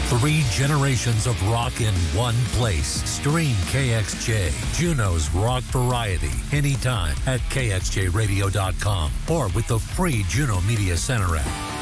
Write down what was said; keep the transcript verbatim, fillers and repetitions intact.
Three generations of rock in one place. Stream K X J, Juneau's rock variety, anytime at K X J radio dot com or with the free Juneau Media Center app.